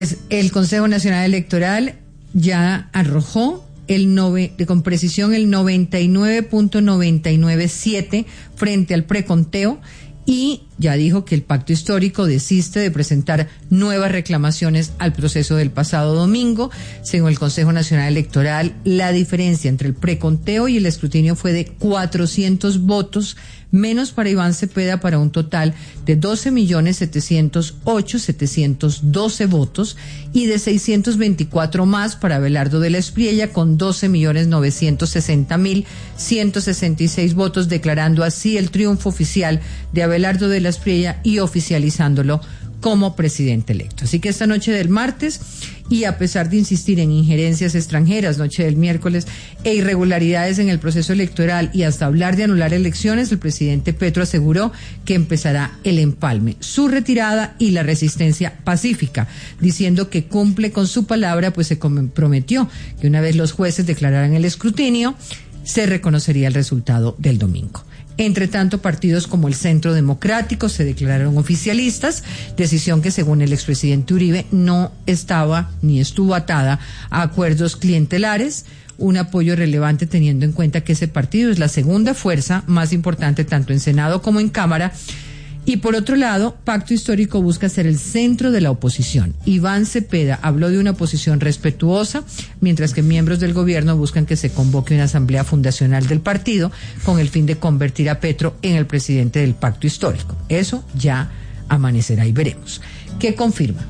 El Consejo Nacional Electoral ya arrojó con precisión el 99.997 frente al preconteo y ya dijo que el pacto histórico desiste de presentar nuevas reclamaciones al proceso del pasado domingo. Según el Consejo Nacional Electoral, la diferencia entre el preconteo y el escrutinio fue de 400 votos menos para Iván Cepeda, para un total de 12.708.712 votos, y de 624 más para Abelardo de la Espriella, con 12.960.166 votos, declarando así el triunfo oficial de Abelardo de la Espriella y oficializándolo como presidente electo. Así que esta noche del martes, y a pesar de insistir en injerencias extranjeras, noche del miércoles, e irregularidades en el proceso electoral y hasta hablar de anular elecciones, el presidente Petro aseguró que empezará el empalme, su retirada y la resistencia pacífica, diciendo que cumple con su palabra, pues se comprometió que una vez los jueces declararan el escrutinio, se reconocería el resultado del domingo. Entre tanto, partidos como el Centro Democrático se declararon oficialistas, decisión que según el expresidente Uribe no estaba ni estuvo atada a acuerdos clientelares, un apoyo relevante teniendo en cuenta que ese partido es la segunda fuerza más importante tanto en Senado como en Cámara. Y por otro lado, Pacto Histórico busca ser el centro de la oposición. Iván Cepeda habló de una oposición respetuosa, mientras que miembros del gobierno buscan que se convoque una asamblea fundacional del partido con el fin de convertir a Petro en el presidente del Pacto Histórico. Eso ya amanecerá y veremos. ¿Qué confirma?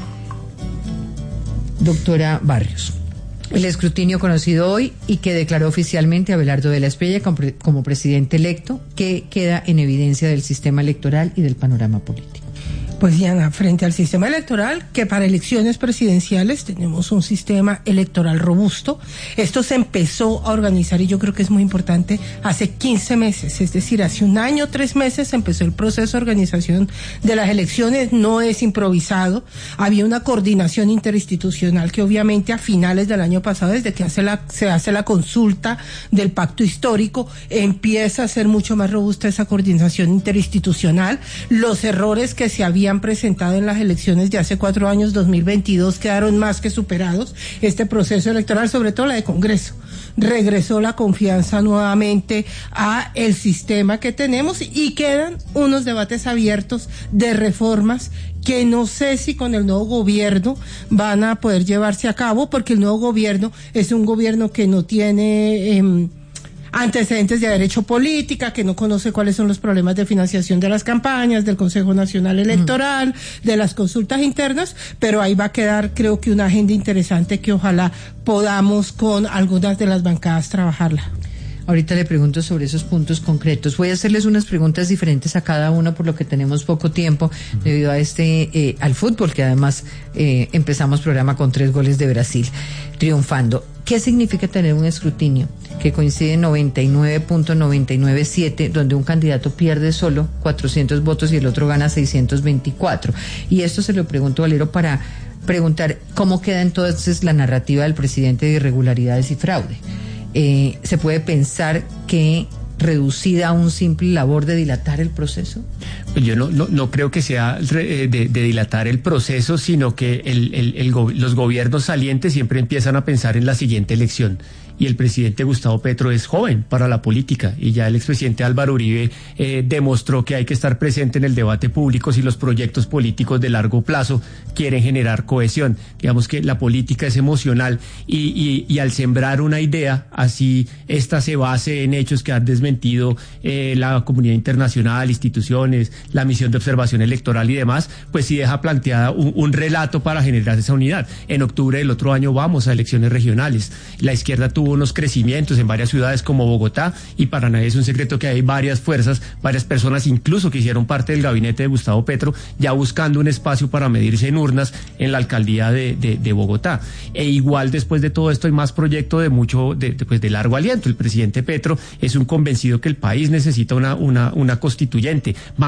Doctora Barrios, el escrutinio conocido hoy y que declaró oficialmente a Abelardo de la Espriella como presidente electo, que queda en evidencia del sistema electoral y del panorama político. Pues Diana, frente al sistema electoral, que para elecciones presidenciales tenemos un sistema electoral robusto. Esto se empezó a organizar, y yo creo que es muy importante, hace 15 meses, es decir, hace un año, 3 meses empezó el proceso de organización de las elecciones. No es improvisado, había una coordinación interinstitucional que obviamente a finales del año pasado, desde que se hace la consulta del pacto histórico, empieza a ser mucho más robusta esa coordinación interinstitucional. Los errores que se habían presentado en las elecciones de hace 4 años, 2022, quedaron más que superados. Este proceso electoral, sobre todo la de Congreso, regresó la confianza nuevamente a el sistema que tenemos, y quedan unos debates abiertos de reformas que no sé si con el nuevo gobierno van a poder llevarse a cabo, porque el nuevo gobierno es un gobierno que no tiene antecedentes de derecho política, que no conoce cuáles son los problemas de financiación de las campañas, del Consejo Nacional Electoral, de las consultas internas, pero ahí va a quedar, creo que una agenda interesante que ojalá podamos con algunas de las bancadas trabajarla. Ahorita le pregunto sobre esos puntos concretos. Voy a hacerles unas preguntas diferentes a cada uno, por lo que tenemos poco tiempo debido a al fútbol, que además empezamos programa con 3 goles de Brasil triunfando. ¿Qué significa tener un escrutinio que coincide en 99.997, donde un candidato pierde solo 400 votos y el otro gana 624? Y esto se lo pregunto, Valero, para preguntar cómo queda entonces la narrativa del presidente de irregularidades y fraude. ¿Se puede pensar que reducida a un simple labor de dilatar el proceso? Yo no creo que sea de dilatar el proceso, sino que los gobiernos salientes siempre empiezan a pensar en la siguiente elección. Y el presidente Gustavo Petro es joven para la política, y ya el expresidente Álvaro Uribe demostró que hay que estar presente en el debate público si los proyectos políticos de largo plazo quieren generar cohesión. Digamos que la política es emocional, y al sembrar una idea, así esta se base en hechos que han desmentido la comunidad internacional, instituciones, la misión de observación electoral y demás, pues sí deja planteada un relato para generar esa unidad. En octubre del otro año vamos a elecciones regionales. La izquierda tuvo unos crecimientos en varias ciudades como Bogotá, y para nadie es un secreto que hay varias fuerzas, varias personas incluso que hicieron parte del gabinete de Gustavo Petro, ya buscando un espacio para medirse en urnas en la alcaldía de Bogotá. E igual después de todo esto hay más proyecto de largo aliento. El presidente Petro es un convencido que el país necesita una constituyente, más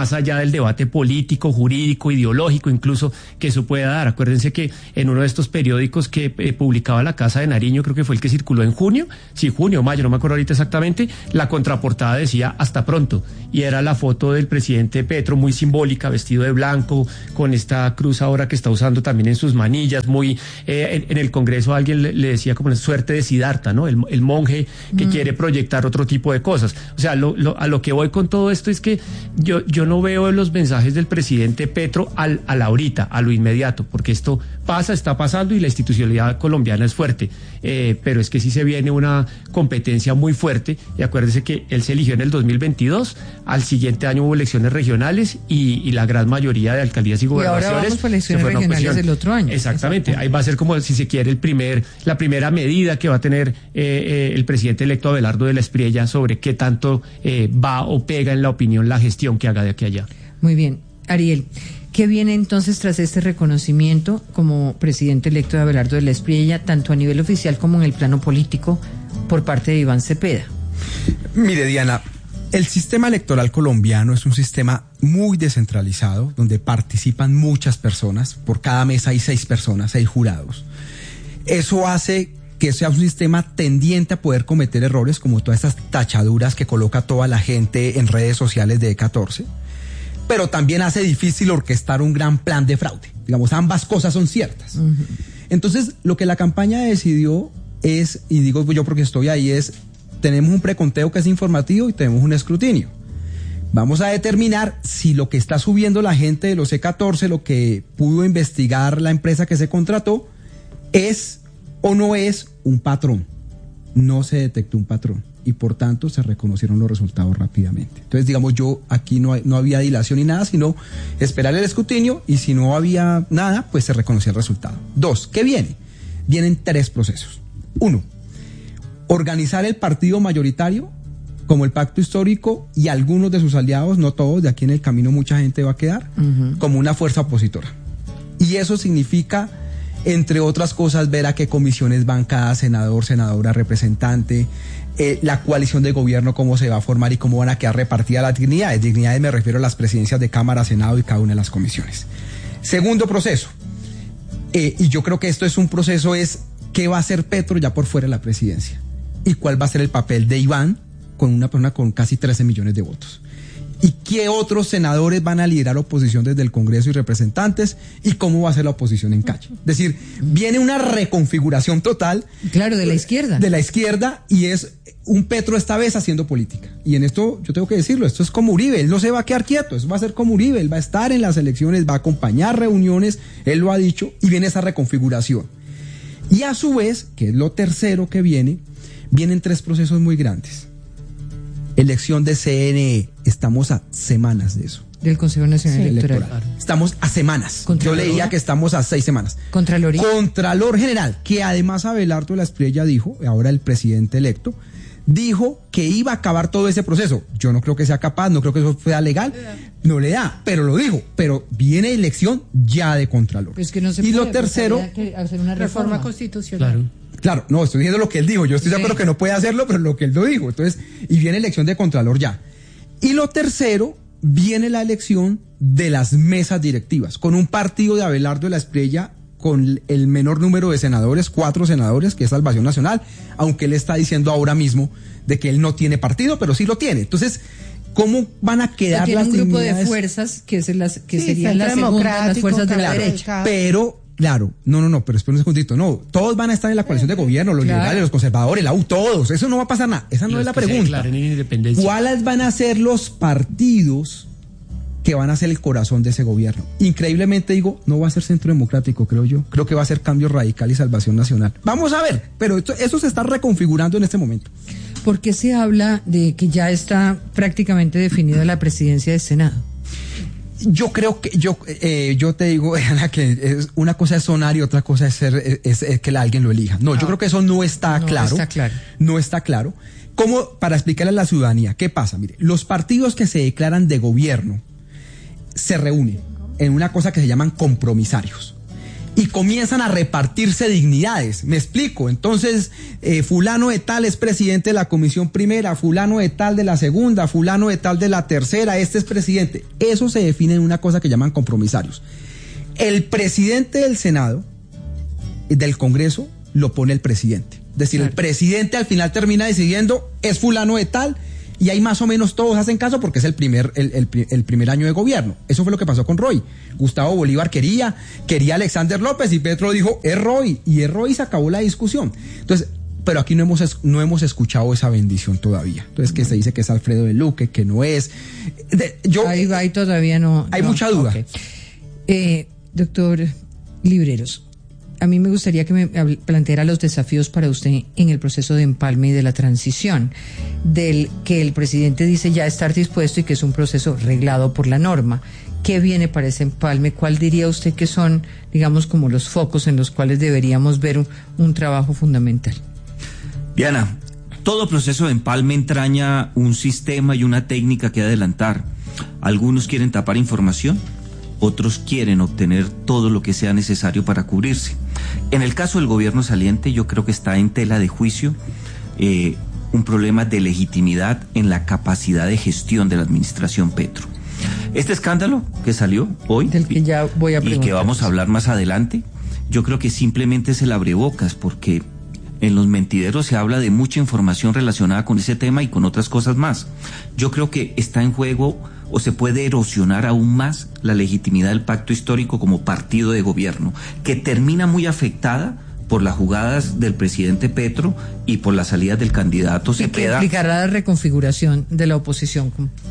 más allá del debate político, jurídico, ideológico, incluso que eso pueda dar. Acuérdense que en uno de estos periódicos que publicaba la Casa de Nariño, creo que fue el que circuló en junio, mayo, no me acuerdo ahorita exactamente, la contraportada decía hasta pronto, y era la foto del presidente Petro, muy simbólica, vestido de blanco, con esta cruz ahora que está usando también en sus manillas, muy en el Congreso alguien le decía como una suerte de Siddhartha, ¿no? El monje que quiere proyectar otro tipo de cosas. O sea, a lo que voy con todo esto es que yo no veo los mensajes del presidente Petro a la ahorita, a lo inmediato, porque esto está pasando y la institucionalidad colombiana es fuerte, pero es que sí se viene una competencia muy fuerte, y acuérdese que él se eligió en el 2022, al siguiente año hubo elecciones regionales y la gran mayoría de alcaldías y gobernaciones. Y ahora vamos por elecciones regionales del otro año. Exactamente, ahí va a ser como, si se quiere, la primera medida que va a tener el presidente electo Abelardo de la Espriella sobre qué tanto va o pega en la opinión la gestión que haga de aquí a allá. Muy bien, Ariel. ¿Qué viene entonces tras este reconocimiento como presidente electo de Abelardo de la Espriella, tanto a nivel oficial como en el plano político, por parte de Iván Cepeda? Mire, Diana, el sistema electoral colombiano es un sistema muy descentralizado, donde participan muchas personas. Por cada mesa hay 6 personas, 6 jurados. Eso hace que sea un sistema tendiente a poder cometer errores, como todas estas tachaduras que coloca toda la gente en redes sociales de E14. Pero también hace difícil orquestar un gran plan de fraude. Digamos, ambas cosas son ciertas. Uh-huh. Entonces, lo que la campaña decidió es, y digo yo porque estoy ahí, es, tenemos un preconteo que es informativo y tenemos un escrutinio. Vamos a determinar si lo que está subiendo la gente de los E14, lo que pudo investigar la empresa que se contrató, es o no es un patrón. No se detectó un patrón, y por tanto se reconocieron los resultados rápidamente. Entonces, digamos, aquí no había dilación ni nada, sino esperar el escrutinio, y si no había nada, pues se reconocía el resultado. 2, ¿qué viene? Vienen 3 procesos. 1, organizar el partido mayoritario, como el Pacto Histórico y algunos de sus aliados, no todos, de aquí en el camino mucha gente va a quedar, como una fuerza opositora. Y eso significa, entre otras cosas, ver a qué comisiones van cada senador, senadora, representante, la coalición de gobierno, cómo se va a formar y cómo van a quedar repartidas las dignidades. Dignidades me refiero a las presidencias de Cámara, Senado y cada una de las comisiones. Segundo proceso, y yo creo que esto es un proceso, es qué va a hacer Petro ya por fuera de la presidencia y cuál va a ser el papel de Iván con una persona con casi 13 millones de votos. ¿Y qué otros senadores van a liderar oposición desde el Congreso y representantes? ¿Y cómo va a ser la oposición en calle? Es decir, viene una reconfiguración total. Claro, de la izquierda. De la izquierda, y es un Petro esta vez haciendo política. Y en esto, yo tengo que decirlo, esto es como Uribe, él no se va a quedar quieto, eso va a ser como Uribe, él va a estar en las elecciones, va a acompañar reuniones, él lo ha dicho, y viene esa reconfiguración. Y a su vez, que es lo tercero que vienen 3 procesos muy grandes. Elección de CNE, estamos a semanas de eso. Del Consejo Nacional Electoral. Estamos a semanas. Yo leía que estamos a 6 semanas. Contralor General, que además Abelardo de la Espriella dijo, ahora el presidente electo, dijo que iba a acabar todo ese proceso. Yo no creo que sea capaz, no creo que eso sea legal, no le da, pero lo dijo. Pero viene elección ya de Contralor. Es que no se y puede, lo tercero, hacer una reforma constitucional. Claro, no, estoy diciendo lo que él dijo. Yo estoy de acuerdo que no puede hacerlo, pero lo que él lo dijo. Entonces, y viene elección de Contralor ya. Y lo tercero, viene la elección de las mesas directivas, con un partido de Abelardo de la Espriella con el menor número de senadores, 4 senadores, que es Salvación Nacional, aunque él está diciendo ahora mismo de que él no tiene partido, pero sí lo tiene. Entonces, ¿cómo van a quedar las un grupo de fuerzas que serían las segundas, las fuerzas de la derecha. Pero claro, no, pero espera un segundito, no, todos van a estar en la coalición de gobierno, los liberales, los conservadores, la U, todos, eso no va a pasar nada, esa no es la pregunta. ¿Cuáles van a ser los partidos que van a ser el corazón de ese gobierno? Increíblemente digo, no va a ser Centro Democrático, creo yo, creo que va a ser Cambio Radical y Salvación Nacional. Vamos a ver, pero eso se está reconfigurando en este momento. ¿Por qué se habla de que ya está prácticamente definida la presidencia del Senado? Yo creo que yo te digo, Ana, que una cosa es sonar y otra cosa es que alguien lo elija. No, yo creo que eso no está claro. No está claro. ¿Cómo? Para explicarle a la ciudadanía, ¿qué pasa? Mire, los partidos que se declaran de gobierno se reúnen en una cosa que se llaman compromisarios. y comienzan a repartirse dignidades. Me explico. Entonces, fulano de tal es presidente de la comisión primera, fulano de tal de la segunda, fulano de tal de la tercera, este es presidente. Eso se define en una cosa que llaman compromisarios. El presidente del Senado, del Congreso, lo pone el presidente. Es decir, claro, el presidente al final termina decidiendo, es fulano de tal, y ahí más o menos todos hacen caso porque es el primer año de gobierno. Eso fue lo que pasó con Roy. Gustavo Bolívar quería Alexander López y Petro dijo, es Roy, y es Roy, se acabó la discusión. Entonces, pero aquí no hemos escuchado esa bendición todavía. Entonces, que se dice que es Alfredo de Luque, que no es. Ahí todavía no. Hay mucha duda. Okay. Doctor Libreros, a mí me gustaría que me planteara los desafíos para usted en el proceso de empalme y de la transición, del que el presidente dice ya estar dispuesto y que es un proceso reglado por la norma. ¿Qué viene para ese empalme? ¿Cuál diría usted que son, digamos, como los focos en los cuales deberíamos ver un trabajo fundamental? Diana, todo proceso de empalme entraña un sistema y una técnica que adelantar. Algunos quieren tapar información, otros quieren obtener todo lo que sea necesario para cubrirse. En el caso del gobierno saliente, yo creo que está en tela de juicio un problema de legitimidad en la capacidad de gestión de la administración Petro. Este escándalo que salió hoy, del que ya voy a preguntar, y que vamos a hablar más adelante, yo creo que simplemente es el abrebocas, porque en los mentideros se habla de mucha información relacionada con ese tema y con otras cosas más. Yo creo que está en juego o se puede erosionar aún más la legitimidad del pacto histórico como partido de gobierno, que termina muy afectada por las jugadas del presidente Petro y por las salidas del candidato Cepeda. ¿Qué implicará la reconfiguración de la oposición?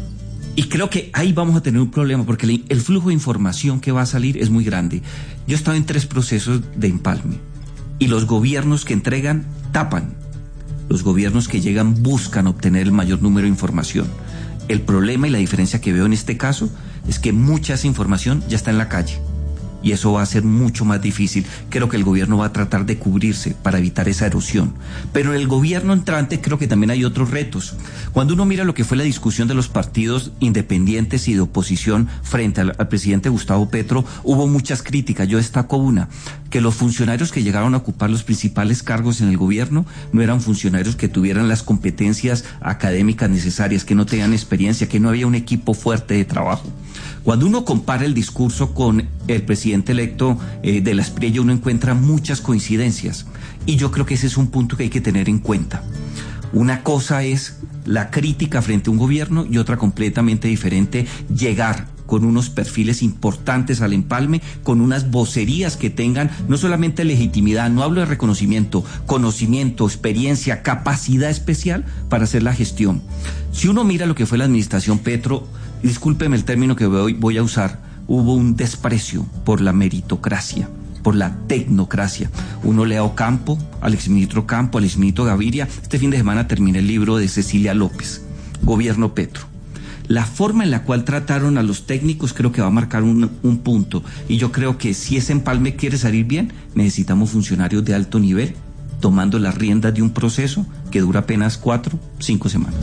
Y creo que ahí vamos a tener un problema, porque el flujo de información que va a salir es muy grande. Yo he estado en 3 procesos de empalme, y los gobiernos que entregan tapan. Los gobiernos que llegan buscan obtener el mayor número de información. El problema y la diferencia que veo en este caso es que mucha esa información ya está en la calle. Y eso va a ser mucho más difícil. Creo que el gobierno va a tratar de cubrirse para evitar esa erosión. Pero en el gobierno entrante creo que también hay otros retos. Cuando uno mira lo que fue la discusión de los partidos independientes y de oposición frente al presidente Gustavo Petro, hubo muchas críticas. Yo destaco una, que los funcionarios que llegaron a ocupar los principales cargos en el gobierno no eran funcionarios que tuvieran las competencias académicas necesarias, que no tenían experiencia, que no había un equipo fuerte de trabajo. Cuando uno compara el discurso con el presidente electo de la Espriella, uno encuentra muchas coincidencias, y yo creo que ese es un punto que hay que tener en cuenta. Una cosa es la crítica frente a un gobierno y otra completamente diferente, llegar con unos perfiles importantes al empalme, con unas vocerías que tengan no solamente legitimidad, no hablo de reconocimiento, conocimiento, experiencia, capacidad especial para hacer la gestión. Si uno mira lo que fue la administración Petro, discúlpeme el término que voy a usar, hubo un desprecio por la meritocracia, por la tecnocracia. Uno lee a Ocampo, al exministro Campo, al exministro Gaviria. Este fin de semana terminé el libro de Cecilia López, Gobierno Petro. La forma en la cual trataron a los técnicos creo que va a marcar un punto, y yo creo que si ese empalme quiere salir bien, necesitamos funcionarios de alto nivel tomando las riendas de un proceso que dura apenas 4 o 5 semanas.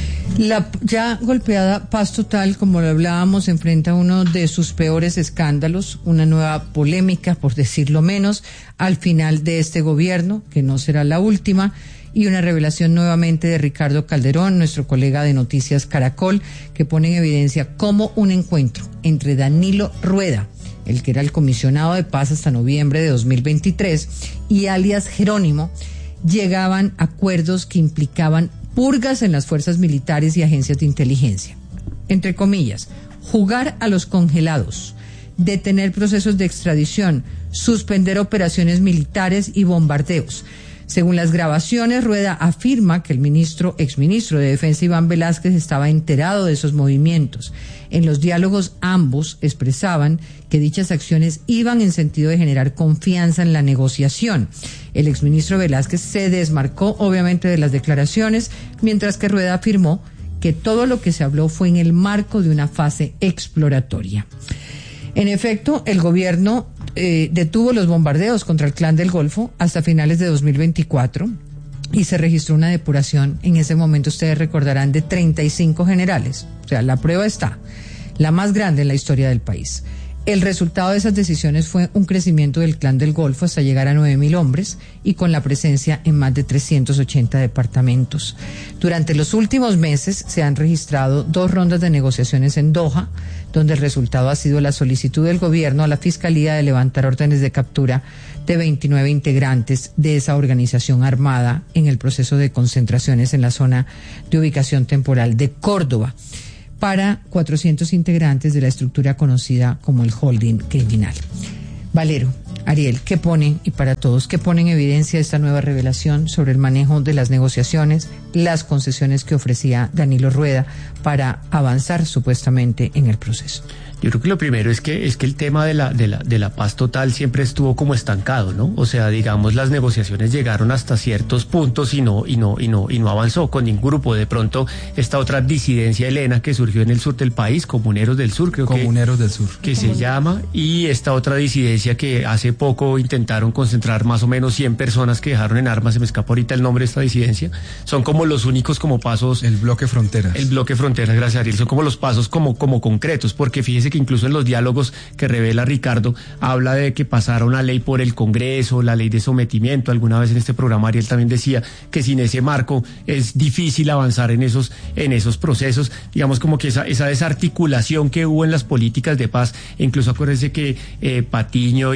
La ya golpeada Paz Total, como lo hablábamos, enfrenta uno de sus peores escándalos, una nueva polémica, por decirlo menos, al final de este gobierno, que no será la última, y una revelación nuevamente de Ricardo Calderón, nuestro colega de Noticias Caracol, que pone en evidencia cómo un encuentro entre Danilo Rueda, el que era el comisionado de paz hasta noviembre de 2023, y alias Jerónimo, llegaban a acuerdos que implicaban purgas en las fuerzas militares y agencias de inteligencia. Entre comillas, jugar a los congelados, detener procesos de extradición, suspender operaciones militares y bombardeos. Según las grabaciones, Rueda afirma que el exministro de Defensa Iván Velázquez estaba enterado de esos movimientos. En los diálogos ambos expresaban que dichas acciones iban en sentido de generar confianza en la negociación. El exministro Velázquez se desmarcó obviamente de las declaraciones, mientras que Rueda afirmó que todo lo que se habló fue en el marco de una fase exploratoria. En efecto, el gobierno detuvo los bombardeos contra el Clan del Golfo hasta finales de 2024 y se registró una depuración, en ese momento ustedes recordarán, de 35 generales. O sea, la prueba está, la más grande en la historia del país. El resultado de esas decisiones fue un crecimiento del Clan del Golfo hasta llegar a 9.000 hombres y con la presencia en más de 380 departamentos. Durante los últimos meses se han registrado 2 rondas de negociaciones en Doha, donde el resultado ha sido la solicitud del gobierno a la Fiscalía de levantar órdenes de captura de 29 integrantes de esa organización armada en el proceso de concentraciones en la zona de ubicación temporal de Córdoba, para 400 integrantes de la estructura conocida como el holding criminal. Valero, Ariel, ¿qué pone, y para todos, qué pone en evidencia esta nueva revelación sobre el manejo de las negociaciones, las concesiones que ofrecía Danilo Rueda para avanzar supuestamente en el proceso? Yo creo que lo primero es que el tema de la paz total siempre estuvo como estancado, ¿no? O sea, digamos, las negociaciones llegaron hasta ciertos puntos y no avanzó con ningún grupo. De pronto, esta otra disidencia helena que surgió en el sur del país, Comuneros del Sur, Comuneros del Sur, que se llama, y esta otra disidencia que hace poco intentaron concentrar más o menos 100 personas que dejaron en armas, se me escapa ahorita el nombre de esta disidencia, son como los únicos como pasos. El bloque fronteras. El bloque fronteras, gracias Ariel, son como los pasos como concretos, porque fíjese que incluso en los diálogos que revela Ricardo, habla de que pasara una ley por el Congreso, la ley de sometimiento. Alguna vez en este programa Ariel también decía que sin ese marco es difícil avanzar en esos procesos. Digamos como que esa desarticulación que hubo en las políticas de paz, incluso acuérdense que Patiño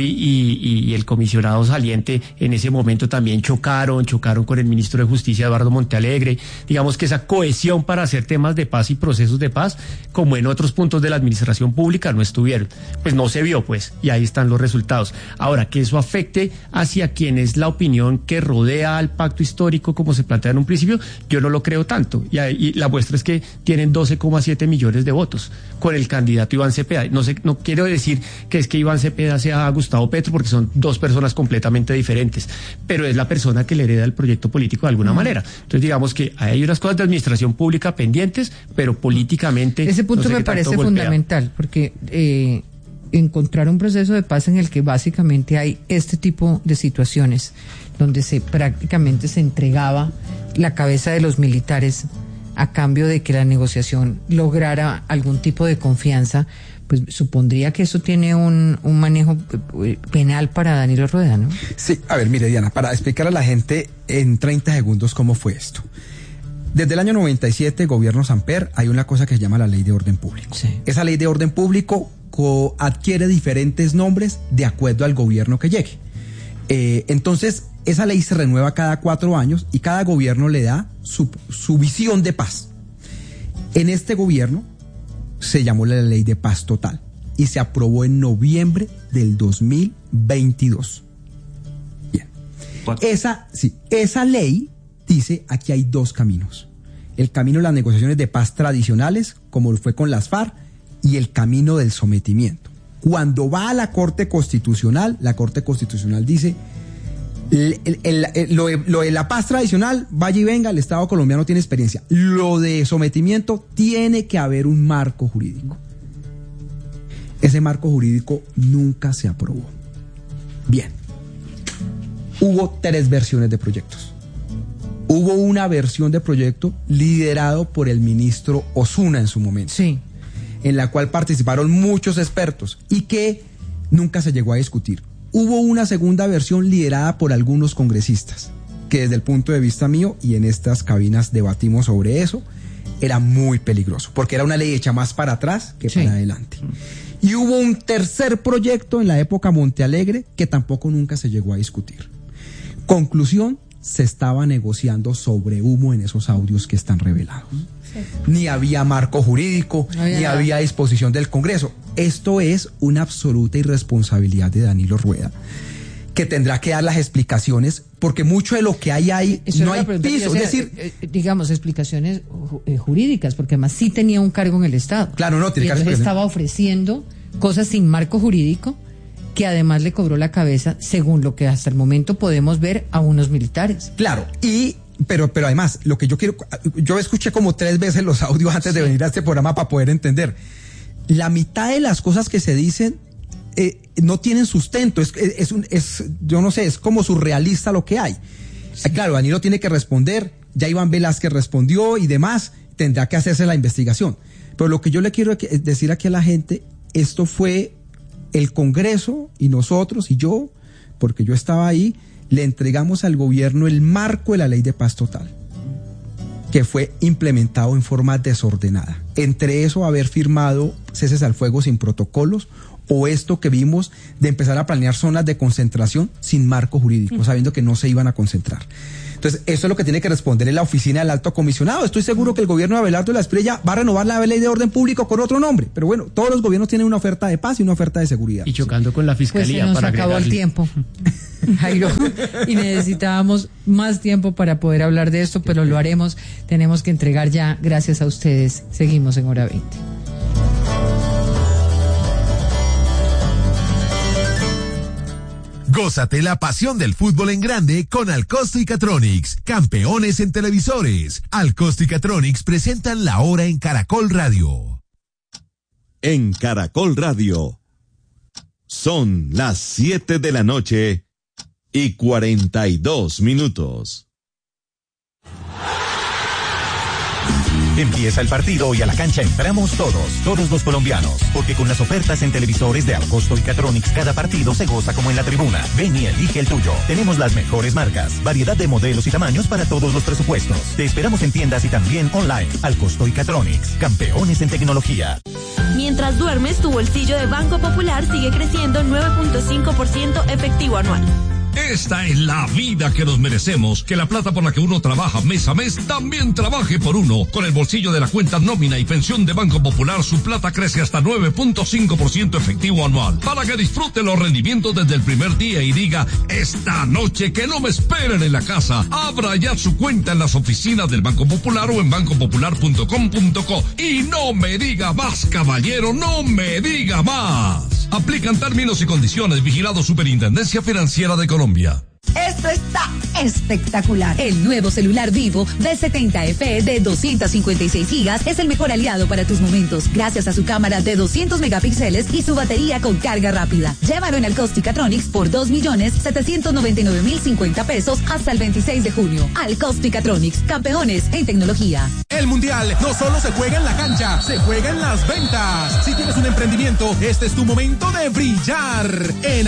y el comisionado saliente en ese momento también chocaron con el ministro de Justicia, Eduardo Montealegre. Digamos que esa cohesión para hacer temas de paz y procesos de paz, como en otros puntos de la administración pública, no estuvieron. Pues no se vio, pues, y ahí están los resultados. Ahora, que eso afecte hacia quien es la opinión que rodea al pacto histórico, como se plantea en un principio, yo no lo creo tanto. Y la muestra es que tienen 12,7 millones de votos con el candidato Iván Cepeda. No quiero decir que es que Iván Cepeda sea Gustavo Petro, porque son 2 personas completamente diferentes, pero es la persona que le hereda el proyecto político de alguna manera. Entonces, digamos que hay unas cosas de administración pública pendientes, pero políticamente... Ese punto me parece fundamental, porque encontrar un proceso de paz en el que básicamente hay este tipo de situaciones, donde prácticamente se entregaba la cabeza de los militares a cambio de que la negociación lograra algún tipo de confianza, pues supondría que eso tiene un manejo penal para Danilo Rueda, ¿no? Sí, a ver, mire, Diana, para explicar a la gente en 30 segundos cómo fue esto. Desde el año 97, gobierno Samper, hay una cosa que se llama la Ley de Orden Público. Sí. Esa Ley de Orden Público adquiere diferentes nombres de acuerdo al gobierno que llegue. Entonces, esa ley se renueva cada 4 años y cada gobierno le da su visión de paz. En este gobierno se llamó la Ley de Paz Total y se aprobó en noviembre del 2022. Bien. Esa ley dice, aquí hay 2 caminos. El camino de las negociaciones de paz tradicionales, como fue con las FARC, y el camino del sometimiento. Cuando va a la Corte Constitucional, la Corte Constitucional dice, lo de la paz tradicional, vaya y venga, el Estado colombiano tiene experiencia. Lo de sometimiento, tiene que haber un marco jurídico. Ese marco jurídico nunca se aprobó. Bien. Hubo 3 versiones de proyectos. Hubo una versión de proyecto liderado por el ministro Osuna en su momento. Sí. En la cual participaron muchos expertos y que nunca se llegó a discutir. Hubo una segunda versión liderada por algunos congresistas, que desde el punto de vista mío, y en estas cabinas debatimos sobre eso, era muy peligroso, porque era una ley hecha más para atrás que para adelante. Y hubo un tercer proyecto en la época Montealegre que tampoco nunca se llegó a discutir. Conclusión, se estaba negociando sobre humo en esos audios que están revelados. Ni había marco jurídico, ni había disposición del Congreso. Esto es una absoluta irresponsabilidad de Danilo Rueda, que tendrá que dar las explicaciones, porque mucho de lo que hay eso no hay piso. Es decir, digamos, explicaciones jurídicas, porque además sí tenía un cargo en el Estado. Claro, no, tiene que entonces estaba ofreciendo cosas sin marco jurídico, que además le cobró la cabeza, según lo que hasta el momento podemos ver, a unos militares. Claro, pero además, lo que yo escuché como 3 veces los audios antes de venir a este programa para poder entender. La mitad de las cosas que se dicen no tienen sustento, yo no sé, es como surrealista lo que hay. Claro, Danilo tiene que responder, ya Iván Velázquez respondió y demás, tendrá que hacerse la investigación. Pero lo que yo le quiero decir aquí a la gente, esto fue el Congreso y nosotros y yo, porque yo estaba ahí, le entregamos al gobierno el marco de la ley de paz total, que fue implementado en forma desordenada. Entre eso, haber firmado ceses al fuego sin protocolos, o esto que vimos de empezar a planear zonas de concentración sin marco jurídico, sabiendo que no se iban a concentrar. Entonces, eso es lo que tiene que responder en la oficina del alto comisionado. Estoy seguro que el gobierno de Abelardo de la Espriella va a renovar la ley de orden público con otro nombre. Pero bueno, todos los gobiernos tienen una oferta de paz y una oferta de seguridad. Y chocando con la fiscalía. Pues se nos para acabó el tiempo, Jairo, y necesitábamos más tiempo para poder hablar de esto, pero lo haremos. Tenemos que entregar ya, gracias a ustedes. Seguimos en Hora 20. Gózate la pasión del fútbol en grande con Alcosto y Catronics, campeones en televisores. Alcosto y Catronics presentan La Hora en Caracol Radio. En Caracol Radio son las 7 de la noche y 42 minutos. Empieza el partido y a la cancha entramos todos los colombianos, porque con las ofertas en televisores de Alcosto y Catronics cada partido se goza como en la tribuna. Ven y elige el tuyo. Tenemos las mejores marcas, variedad de modelos y tamaños para todos los presupuestos. Te esperamos en tiendas y también online. Alcosto y Catronics, campeones en tecnología. Mientras duermes, tu bolsillo de Banco Popular sigue creciendo 9.5% efectivo anual. Esta es la vida que nos merecemos, que la plata por la que uno trabaja mes a mes también trabaje por uno. Con el bolsillo de la cuenta nómina y pensión de Banco Popular, su plata crece hasta 9.5% efectivo anual, para que disfrute los rendimientos desde el primer día y diga, esta noche que no me esperen en la casa. Abra ya su cuenta en las oficinas del Banco Popular o en bancopopular.com.co. Y no me diga más, caballero, no me diga más. Aplican términos y condiciones. Vigilado Superintendencia Financiera de Colombia. Esto está espectacular. El nuevo celular Vivo V70 FE de 256 gigas es el mejor aliado para tus momentos, gracias a su cámara de 200 megapíxeles y su batería con carga rápida. Llévalo en Alcosto y Catronics por 2.799.050 pesos hasta el 26 de junio. Alcosto y Catronics, campeones en tecnología. El Mundial no solo se juega en la cancha, se juega en las ventas. Si tienes un emprendimiento, este es tu momento de brillar. En